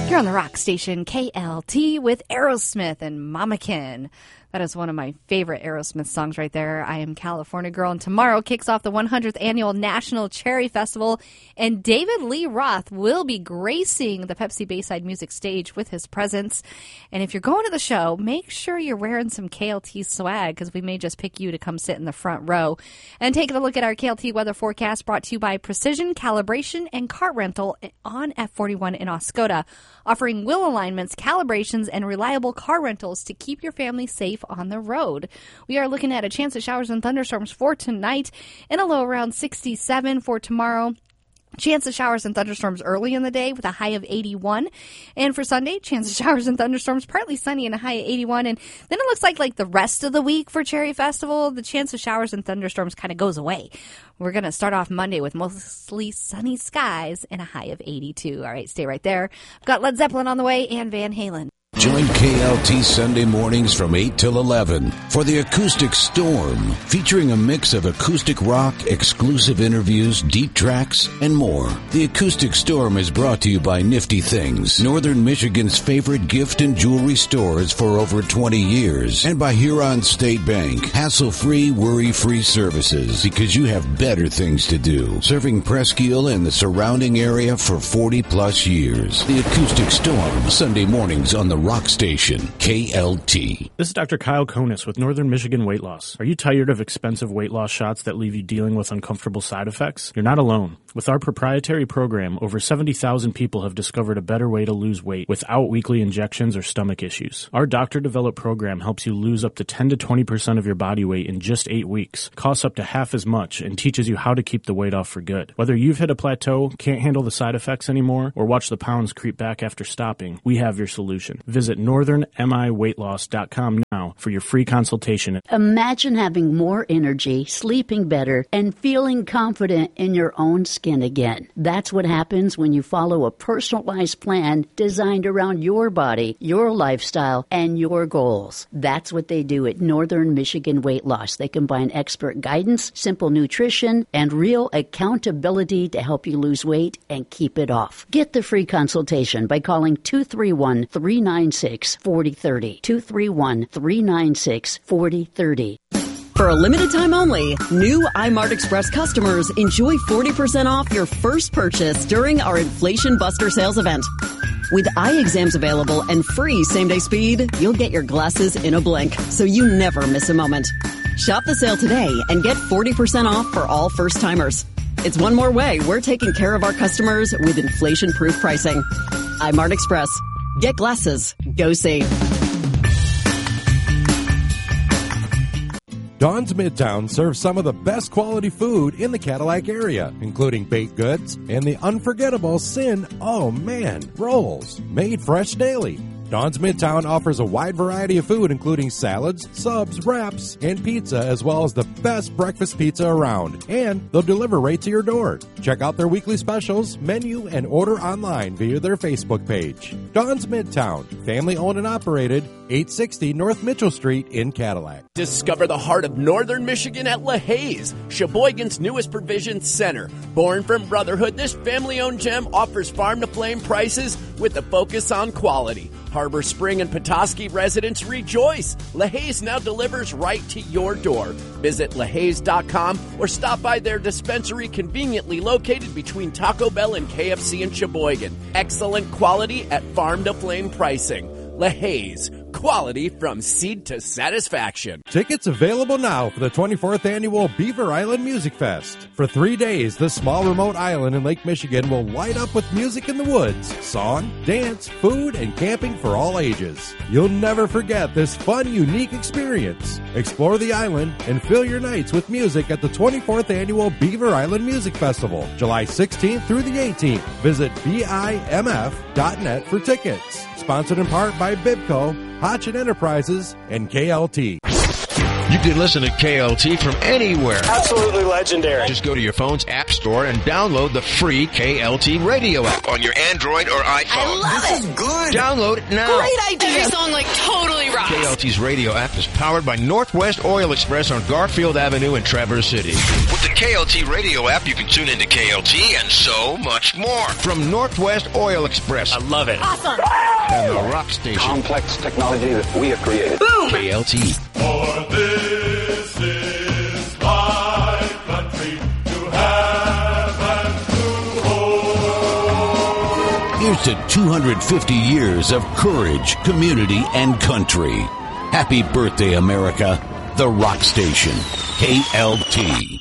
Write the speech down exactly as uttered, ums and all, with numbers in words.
You're on the rock station K L T with Aerosmith and Mama Kin. That is one of my favorite Aerosmith songs right there. I Am California Girl. And tomorrow kicks off the one hundredth Annual National Cherry Festival. And David Lee Roth will be gracing the Pepsi Bayside Music Stage with his presence. And if you're going to the show, make sure you're wearing some K L T swag, because we may just pick you to come sit in the front row. And taking a look at our K L T weather forecast, brought to you by Precision Calibration and Car Rental on F forty-one in Oscoda, offering wheel alignments, calibrations, and reliable car rentals to keep your family safe on the road. We are looking at a chance of showers and thunderstorms for tonight and a low around sixty-seven for tomorrow. Chance of showers and thunderstorms early in the day with a high of eighty-one. And for Sunday, chance of showers and thunderstorms, partly sunny and a high of eighty-one. And then it looks like like the rest of the week for Cherry Festival, the chance of showers and thunderstorms kind of goes away. We're going to start off Monday with mostly sunny skies and a high of eighty-two. All right, stay right there. I've got Led Zeppelin on the way and Van Halen. Join K L T Sunday mornings from eight till eleven for the Acoustic Storm, featuring a mix of acoustic rock, exclusive interviews, deep tracks, and more. The Acoustic Storm is brought to you by Nifty Things, Northern Michigan's favorite gift and jewelry stores for over twenty years, and by Huron State Bank, hassle-free, worry-free services, because you have better things to do. Serving Presque Isle and the surrounding area for forty plus years. The Acoustic Storm, Sunday mornings on the Rock Station, K L T. This is Doctor Kyle Konis with Northern Michigan Weight Loss. Are you tired of expensive weight loss shots that leave you dealing with uncomfortable side effects? You're not alone. With our proprietary program, over seventy thousand people have discovered a better way to lose weight without weekly injections or stomach issues. Our doctor-developed program helps you lose up to ten to twenty percent of your body weight in just eight weeks, costs up to half as much, and teaches you how to keep the weight off for good. Whether you've hit a plateau, can't handle the side effects anymore, or watch the pounds creep back after stopping, we have your solution. Visit northern mi weight loss dot com now for your free consultation. Imagine having more energy, sleeping better, and feeling confident in your own skin again. That's what happens when you follow a personalized plan designed around your body, your lifestyle, and your goals. That's what they do at Northern Michigan Weight Loss. They combine expert guidance, simple nutrition, and real accountability to help you lose weight and keep it off. Get the free consultation by calling two three one, three nine six, four zero three zero, two three one, three nine six, four zero three zero. For a limited time only, new iMart Express customers enjoy forty percent off your first purchase during our Inflation Buster sales event. With eye exams available and free same-day speed, you'll get your glasses in a blink, so you never miss a moment. Shop the sale today and get forty percent off for all first-timers. It's one more way we're taking care of our customers with inflation-proof pricing. iMart Express. Get glasses. Go see. Dawn's Midtown serves some of the best quality food in the Cadillac area, including baked goods and the unforgettable Sin Oh Man rolls, made fresh daily. Dawn's Midtown offers a wide variety of food, including salads, subs, wraps, and pizza, as well as the best breakfast pizza around. And they'll deliver right to your door. Check out their weekly specials, menu, and order online via their Facebook page. Dawn's Midtown, family owned and operated, eight sixty North Mitchell Street in Cadillac. Discover the heart of Northern Michigan at LaHaye's, Sheboygan's newest provision center. Born from brotherhood, this family-owned gem offers farm-to-flame prices with a focus on quality. Harbor Spring and Petoskey residents rejoice. LaHaye's now delivers right to your door. Visit LaHaye's dot com or stop by their dispensary conveniently located between Taco Bell and K F C in Sheboygan. Excellent quality at farm-to-flame pricing. LaHaye's, quality from seed to satisfaction. Tickets available now for the twenty-fourth Annual Beaver Island Music Fest. For three days, this small remote island in Lake Michigan will light up with music in the woods, song, dance, food, and camping for all ages. You'll never forget this fun, unique experience. Explore the island and fill your nights with music at the twenty-fourth Annual Beaver Island Music Festival, July sixteenth through the eighteenth. Visit B I M F dot net for tickets. Sponsored in part by Bibco, Hotchin Enterprises, and K L T. You can listen to K L T from anywhere. Absolutely legendary. Just go to your phone's app store and download the free K L T radio app on your Android or iPhone. I love this it. Is good. Download it now. Great idea. Every song like totally rocks. K L T's radio app is powered by Northwest Oil Express on Garfield Avenue in Traverse City. With the K L T radio app, you can tune into K L T and so much more. From Northwest Oil Express. I love it. Awesome. And the rock station. Complex technology that we have created. Boom. K L T. For this is my country to have and to hold. Here's to two hundred fifty years of courage, community, and country. Happy birthday, America. The Rock Station. K L T.